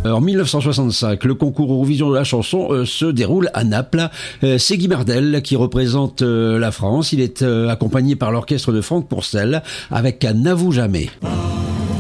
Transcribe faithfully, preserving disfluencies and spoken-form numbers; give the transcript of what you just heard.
En mille neuf cent soixante-cinq, le concours Eurovision de la chanson euh, se déroule à Naples. Euh, c'est Guy Mardel qui représente euh, la France. Il est euh, accompagné par l'orchestre de Franck Pourcel avec un N'avoue jamais.